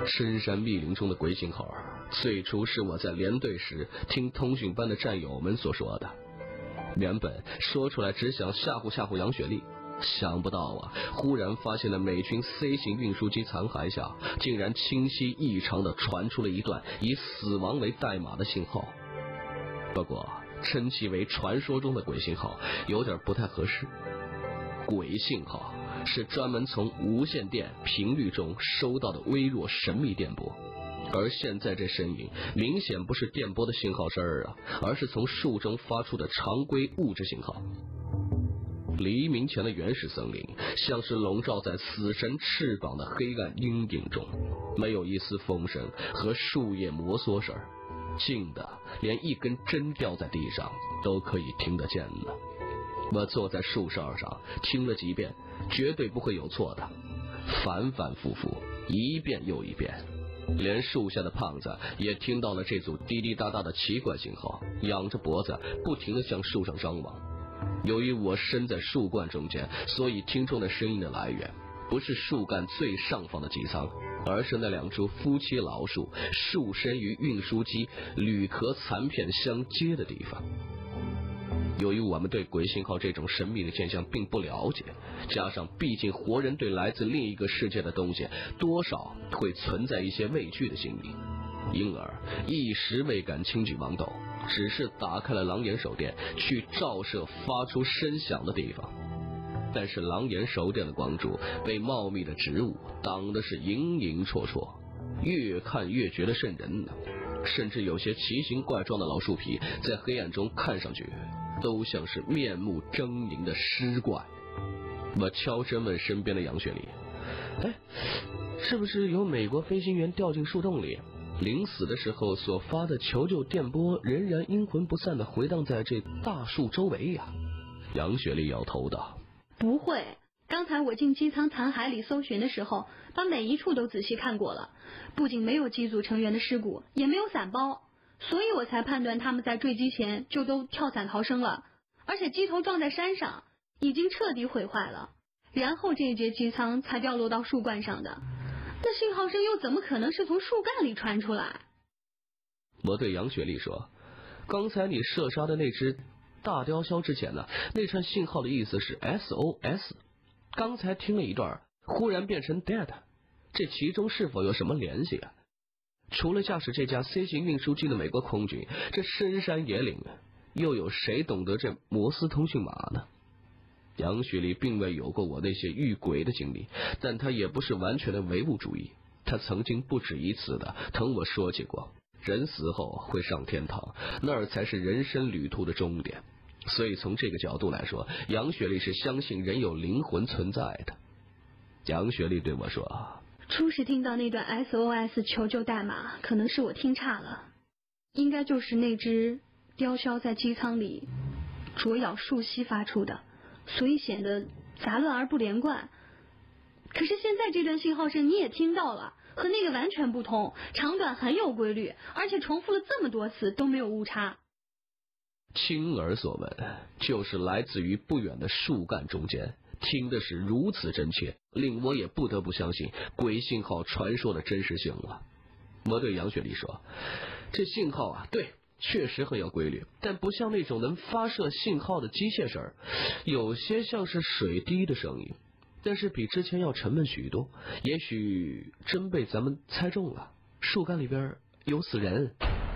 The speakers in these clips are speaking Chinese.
深山密林中的鬼信号，最初是我在连队时听通讯班的战友们所说的。原本说出来只想吓唬杨雪丽，想不到啊，忽然发现了美军 C 型运输机残骸下，竟然清晰异常地传出了一段以死亡为代码的信号。不过称其为传说中的鬼信号有点不太合适。鬼信号是专门从无线电频率中收到的微弱神秘电波，而现在这声音明显不是电波的信号声啊，而是从树中发出的常规物质信号。黎明前的原始森林像是笼罩在死神翅膀的黑暗阴影中，没有一丝风声和树叶摩挲声，静的连一根针掉在地上都可以听得见了。我坐在树梢上听了几遍，绝对不会有错的，反反复复，一遍又一遍。连树下的胖子也听到了这组滴滴答答的奇怪信号，仰着脖子不停地向树上张望。由于我身在树冠中间，所以听中的声音的来源不是树干最上方的机舱，而是那两株夫妻老树树身与运输机铝壳残片相接的地方。由于我们对鬼信号这种神秘的现象并不了解，加上毕竟活人对来自另一个世界的东西多少会存在一些畏惧的心理，因而一时未敢轻举妄动，只是打开了狼眼手电去照射发出声响的地方。但是狼眼手电的光柱被茂密的植物挡的是影影绰绰，越看越觉得瘆人呢。甚至有些奇形怪状的老树皮在黑暗中看上去都像是面目狰狞的尸怪。我悄声问身边的杨雪丽，是不是有美国飞行员掉进树洞里，临死的时候所发的求救电波仍然阴魂不散地回荡在这大树周围呀？杨雪丽摇头道， 不会，刚才我进机舱残骸里搜寻的时候，把每一处都仔细看过了，不仅没有机组成员的尸骨，也没有伞包，所以我才判断他们在坠机前就都跳伞逃生了，而且机头撞在山上，已经彻底毁坏了，然后这一节机舱才掉落到树冠上的。那信号声又怎么可能是从树干里传出来？ 我对杨雪丽说，刚才你射杀的那只大雕鸮之前呢，那串信号的意思是 SOS， 刚才听了一段，忽然变成 dead， 这其中是否有什么联系啊？除了驾驶这架 C 型运输机的美国空军，这深山野岭又有谁懂得这摩斯通讯码呢？杨雪丽并未有过我那些遇鬼的经历，但她也不是完全的唯物主义，她曾经不止一次的同我说起过，人死后会上天堂，那儿才是人生旅途的终点。所以从这个角度来说，杨雪丽是相信人有灵魂存在的。杨雪丽对我说， 初时听到那段 SOS 求救代码，可能是我听差了，应该就是那只雕鸮在机舱里啄咬树隙发出的，所以显得杂乱而不连贯。可是现在这段信号声你也听到了，和那个完全不同，长短很有规律，而且重复了这么多次都没有误差。 亲耳所闻，就是来自于不远的树干中间，听的是如此真切，令我也不得不相信鬼信号传说的真实性了。我对杨雪丽说，这信号啊，对，确实很有规律，但不像那种能发射信号的机械声，有些像是水滴的声音，但是比之前要沉闷许多。也许真被咱们猜中了，树干里边有死人。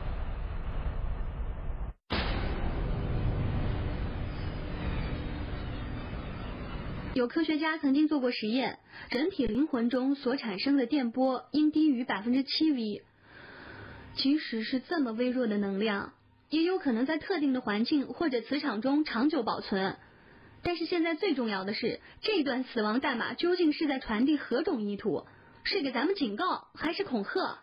有科学家曾经做过实验，人体灵魂中所产生的电波应低于 7V， 即使是这么微弱的能量，也有可能在特定的环境或者磁场中长久保存。但是现在最重要的是，这段死亡代码究竟是在传递何种意图？是给咱们警告，还是恐吓？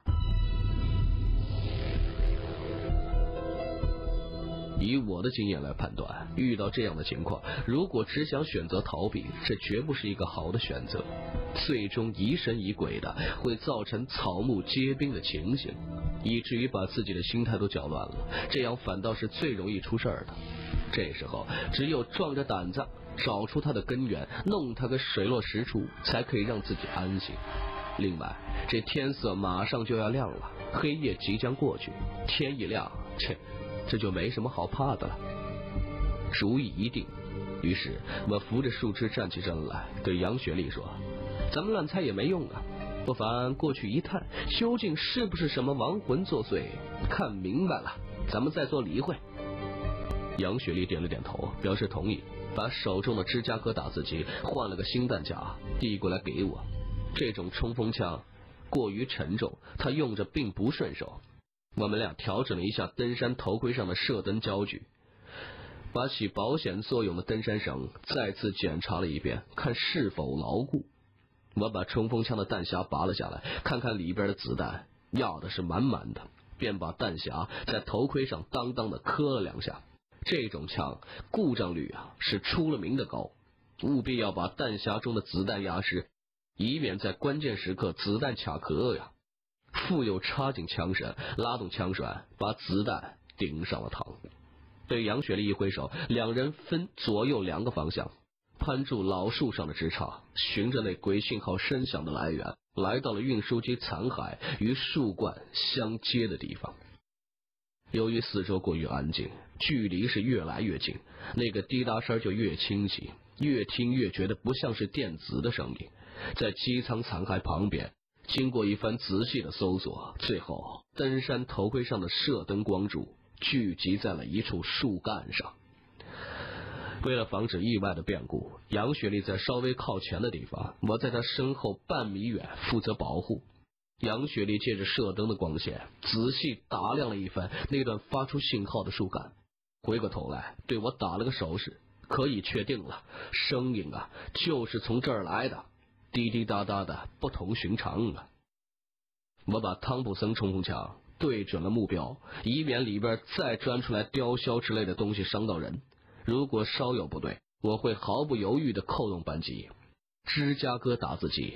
以我的经验来判断，遇到这样的情况，如果只想选择逃避，这绝不是一个好的选择，最终疑神疑鬼的，会造成草木皆兵的情形，以至于把自己的心态都搅乱了，这样反倒是最容易出事的。这时候只有壮着胆子找出它的根源，弄它个水落石出，才可以让自己安心。 另外，这天色马上就要亮了，黑夜即将过去，天一亮，这就没什么好怕的了。主意一定，于是我扶着树枝站起身来，对杨雪丽说：“咱们乱猜也没用啊，不妨过去一探，究竟是不是什么亡魂作祟？看明白了，咱们再做理会。”杨雪丽点了点头，表示同意，把手中的芝加哥打字机换了个新弹夹，递过来给我。这种冲锋枪过于沉重，她用着并不顺手。我们俩调整了一下登山头盔上的射灯焦距，把起保险作用的登山绳再次检查了一遍，看是否牢固。我把冲锋枪的弹匣拔了下来，看看里边的子弹，压的是满满的，便把弹匣在头盔上当当的磕了2下。这种枪故障率是出了名的高，务必要把弹匣中的子弹压实，以免在关键时刻子弹卡壳呀。复又插进枪身，拉动枪栓，把子弹顶上了膛。对杨雪丽一挥手，两人分左右2个方向，攀住老树上的枝杈，循着那鬼信号声响的来源，来到了运输机残骸与树冠相接的地方。由于四周过于安静，距离是越来越近，那个滴答声就越清晰，越听越觉得不像是电子的声音。在机舱残骸旁边，经过一番仔细的搜索，最后登山头盔上的射灯光柱聚集在了一处树干上。为了防止意外的变故，杨雪丽在稍微靠前的地方，我在她身后半米远负责保护。杨雪丽借着射灯的光线，仔细打量了一番那段发出信号的树干，回过头来对我打了个手势，可以确定了，声音就是从这儿来的，滴滴答答的，不同寻常啊。我把汤普森冲锋枪对准了目标，以免里边再钻出来雕鸮之类的东西伤到人。如果稍有不对，我会毫不犹豫的扣动扳机。芝加哥打字机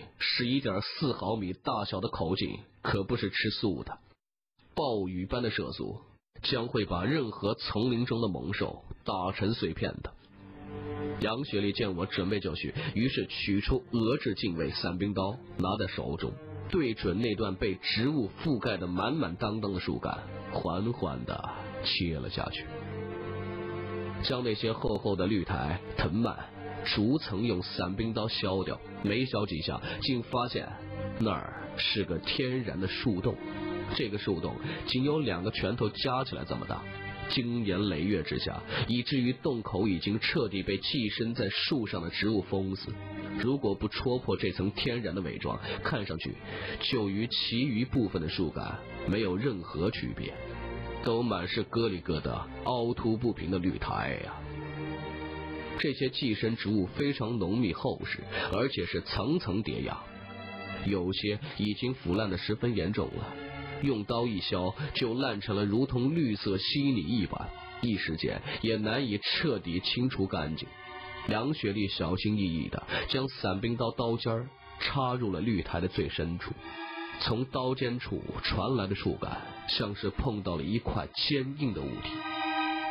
11.4毫米大小的口径可不是吃素的，暴雨般的射速将会把任何丛林中的猛兽打成碎片的。杨雪丽见我准备就绪，于是取出俄制近卫伞兵刀，拿在手中，对准那段被植物覆盖的满满当当的树干，缓缓地切了下去，将那些厚厚的绿苔藤蔓逐层用伞兵刀削掉。没削几下，竟发现那儿是个天然的树洞，这个树洞仅有2个拳头加起来这么大，经年累月之下，以至于洞口已经彻底被寄生在树上的植物封死。如果不戳破这层天然的伪装，看上去就与其余部分的树干没有任何区别，都满是疙里疙瘩、凹凸不平的绿苔呀。这些寄生植物非常浓密厚实，而且是层层叠压，有些已经腐烂得十分严重了，用刀一削就烂成了如同绿色稀泥一般，一时间也难以彻底清除干净。杨雪丽小心翼翼地将伞兵刀刀尖插入了绿苔的最深处，从刀尖处传来的触感像是碰到了一块坚硬的物体。